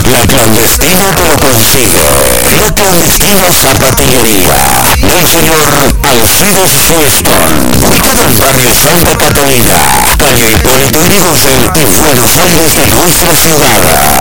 La clandestina te lo consigue. La clandestina zapatillería del señor Alcides Weston, ubicado en el barrio Santa Catalina, calle Hipólito Yrigoyen, en Buenos Aires de nuestra ciudad.